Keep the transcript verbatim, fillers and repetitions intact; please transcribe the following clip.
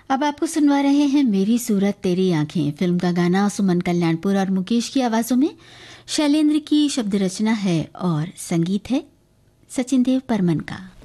अब आपको सुनवा रहे हैं मेरी सूरत तेरी आंखें फिल्म का गाना सुमन कल्याणपुर और मुकेश की आवाजों में। शैलेंद्र की शब्द रचना है और संगीत है सचिन देव बर्मन का।